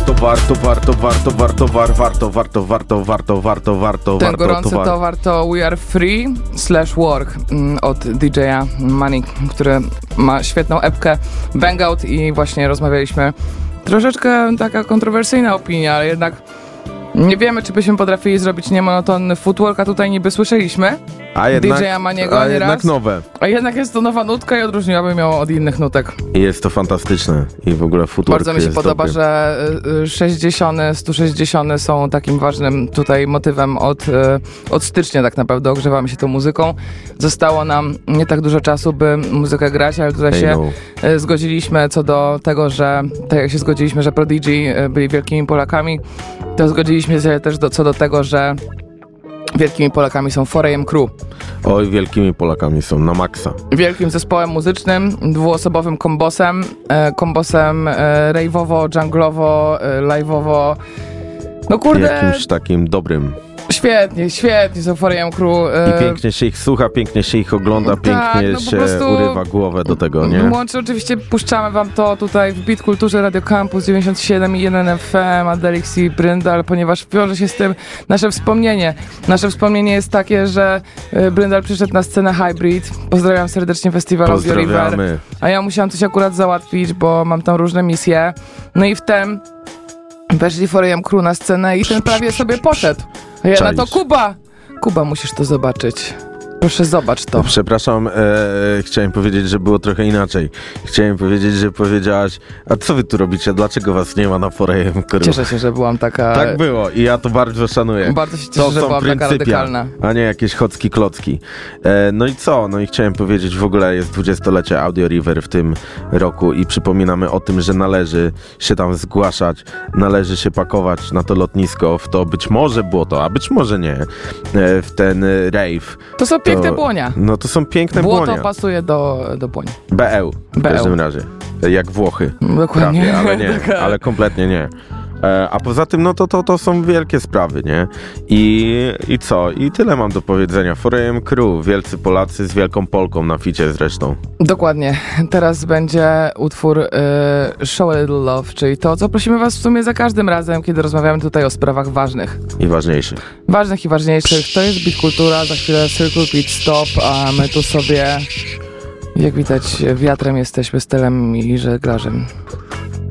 warto. Ten gorący towar to We Are Free /Work od DJ-a Money, który ma świetną epkę Bang Out i właśnie rozmawialiśmy. Troszeczkę taka kontrowersyjna opinia, ale jednak nie wiemy, czy byśmy potrafili zrobić niemonotonny footwork, a tutaj niby słyszeliśmy DJ-a Maniego nieraz. Jednak nowe. A jednak jest to nowa nutka i odróżniłabym ją od innych nutek. I jest to fantastyczne. I w ogóle footwork bardzo mi się podoba, dobry. Że 60, 160 są takim ważnym tutaj motywem od stycznia tak naprawdę. Ogrzewamy się tą muzyką. Zostało nam nie tak dużo czasu, by muzykę grać, ale tutaj zgodziliśmy co do tego, że tak jak się zgodziliśmy, że Prodigy byli wielkimi Polakami, to zgodziliśmy się też co do tego, że wielkimi Polakami są 4AM Crew. Oj, wielkimi Polakami są na maksa. Wielkim zespołem muzycznym, dwuosobowym kombosem rave'owo, junglowo, live'owo. No kurde. Jakimś takim dobrym. Świetnie są 4AM Crew. I pięknie się ich słucha, pięknie się ich ogląda, pięknie się urywa głowę do tego, nie? Łącznie oczywiście puszczamy wam to tutaj w Beat Kulturze Radio Campus 97,1 FM, Adelix i Bryndal, ponieważ wiąże się z tym nasze wspomnienie. Nasze wspomnienie jest takie, że Bryndal przyszedł na scenę Hybrid. Pozdrawiam serdecznie festiwal Audio River. A ja musiałam coś akurat załatwić, bo mam tam różne misje. No i wtem weszli 4AM Crew na scenę i ten prawie sobie poszedł. A ja na to Kuba, musisz to zobaczyć. Proszę, zobacz to. Przepraszam, chciałem powiedzieć, że było trochę inaczej. Chciałem powiedzieć, że powiedziałaś, a co wy tu robicie? Dlaczego was nie ma na 4AM Crew? Cieszę się, że byłam taka... Tak było i ja to bardzo szanuję. Bardzo się cieszę, że byłam taka radykalna. A nie jakieś chocki klocki. No i co? No i chciałem powiedzieć, w ogóle jest 20-lecie Audio River w tym roku i przypominamy o tym, że należy się tam zgłaszać, należy się pakować na to lotnisko, w to być może błoto, a być może nie, w ten rave. To są piękne błonia. No to są piękne błonia. Błoto pasuje do błoni. BL w każdym razie. Jak Włochy. Dokładnie. Prawie, ale nie, ale kompletnie nie. A poza tym, no to są wielkie sprawy, nie? I co? I tyle mam do powiedzenia. 4AM Crew, wielcy Polacy z wielką Polką na ficie zresztą. Dokładnie. Teraz będzie utwór Show a Little Love, czyli to, co prosimy was w sumie za każdym razem, kiedy rozmawiamy tutaj o sprawach ważnych. I ważniejszych. Ważnych i ważniejszych. To jest Beat Kultura, za chwilę Circle Beat Stop, a my tu sobie, jak widać, wiatrem jesteśmy, stylem i żeglarzem.